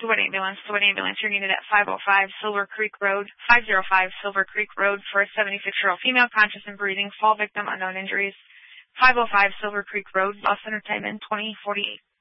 Stewart Ambulance. Stewart Ambulance, you're needed at 505 Silver Creek Road, 505 Silver Creek Road for a 76-year-old female, conscious and breathing, fall victim, unknown injuries. 505 Silver Creek Road, Bus Center time in 2048.